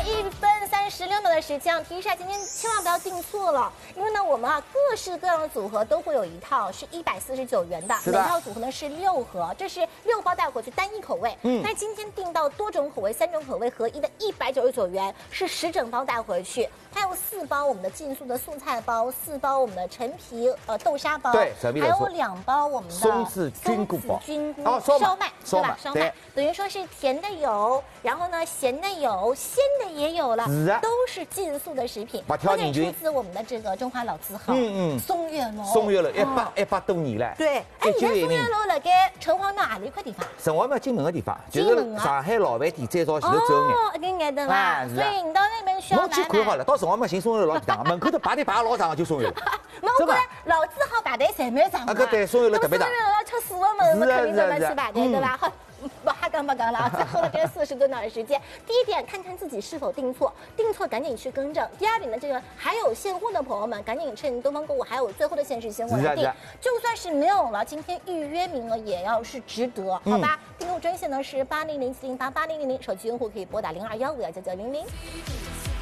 1分36秒的时间，提示今天千万不要订错了，因为呢，我们各式各样的组合都会有一套是149元的，每套组合呢是6盒，这是6包带回去单一口味。但今天订到多种口味、3种口味合一的199元，是10整包带回去。它有4包我们的竞速的素菜包，4包我们的陈皮豆沙包， 对， 还有2包我们的松子菌菇包， 烧麦，对吧？烧麦等于说是甜的有，然后呢咸的有，鲜的也有了，都是竞速的食品，而且出自我们的这个中华老字号，松月楼， 松月楼100多年了。 对，哎，你看松月楼辣盖城隍庙哪里一块地方？ 城隍庙金门的地方，就是上海老饭店最早前头走眼。 哦，跟眼对吧？所以你到那边需要侬去看好了，到城隍庙寻松月楼老长，门口头排队排老长，就松月楼。 我觉得老字号排队侪蛮长的。 对，松月楼特别大。 松月楼要吃4个门，我们肯定专门去排队，对吧？好。不讲了啊！最后的这个40多秒的时间，第一点看看自己是否订错，订错赶紧去更正。第二点呢，这个还有现货的朋友们，赶紧趁东方购物还有最后的限时现货来订。就算是没有了，今天预约名额也要是值得，好吧？订购专线呢是8007088000，手机用户可以拨打0215199900。